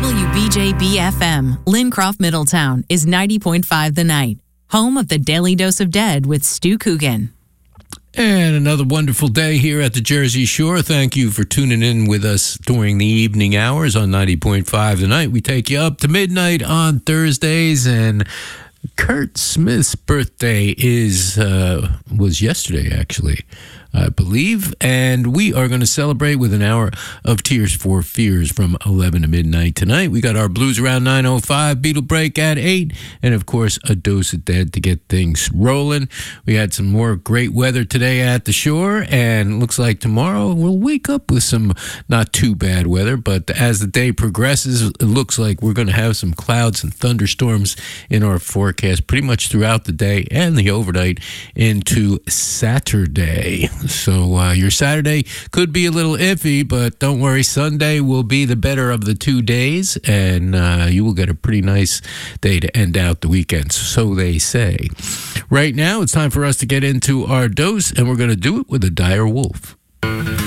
WBJB-FM, Lincroft, Middletown, is 90.5 The Night, home of the Daily Dose of Dead with Stu Coogan. And another wonderful day here at the Jersey Shore. Thank you for tuning in with us during the evening hours on 90.5 The Night. We take you up to midnight on Thursdays, and Kurt Smith's birthday was yesterday, actually, I believe, and we are going to celebrate with an hour of Tears for Fears from 11 to midnight tonight. We got our Blues around 9:05, Beatle Break at 8, and of course a Dose of Dead to get things rolling. We had some more great weather today at the shore, and looks like tomorrow we'll wake up with some not too bad weather, but as the day progresses, it looks like we're going to have some clouds and thunderstorms in our forecast pretty much throughout the day and the overnight into Saturday. So your Saturday could be a little iffy, but don't worry, Sunday will be the better of the 2 days, and you will get a pretty nice day to end out the weekend, so they say. Right now, it's time for us to get into our dose, and we're going to do it with a Dire Wolf.